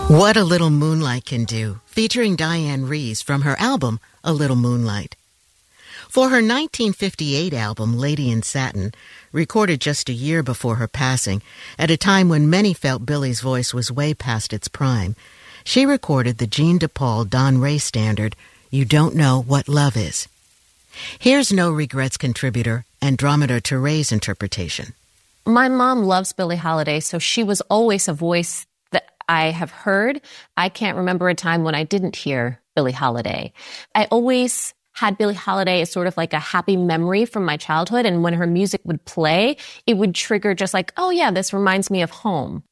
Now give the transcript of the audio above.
What a Little Moonlight Can Do, featuring Diane Reeves from her album, A Little Moonlight. For her 1958 album, Lady in Satin, recorded just a year before her passing, at a time when many felt Billie's voice was way past its prime, she recorded the Jean DePaul Don Ray standard, You Don't Know What Love Is. Here's No Regrets contributor Andromeda Teray's interpretation. My mom loves Billie Holiday, so she was always a voice that I have heard. I can't remember a time when I didn't hear Billie Holiday. I always had Billie Holiday as sort of like a happy memory from my childhood. And when her music would play, it would trigger just like, oh yeah, this reminds me of home.